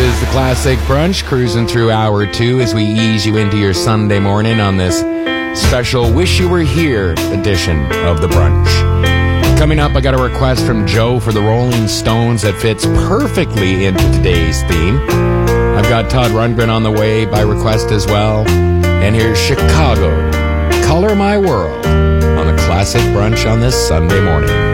is the Classic Brunch, cruising through hour 2 as we ease you into your Sunday morning on this special Wish You Were Here edition of the Brunch. Coming up, I got a request from Joe for the Rolling Stones that fits perfectly into today's theme. I've got Todd Rundgren on the way by request as well. And here's Chicago, Color My World, on the Classic Brunch on this Sunday morning.